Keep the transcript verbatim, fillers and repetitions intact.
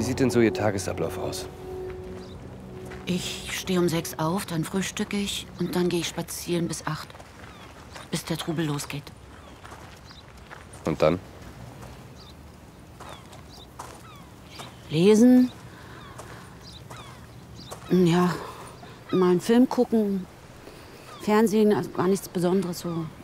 sieht denn so Ihr Tagesablauf aus? Ich stehe um sechs auf, dann frühstücke ich und dann gehe ich spazieren bis acht. Bis der Trubel losgeht. Und dann? Lesen. Ja, mal einen Film gucken. Fernsehen, also gar nichts Besonderes so.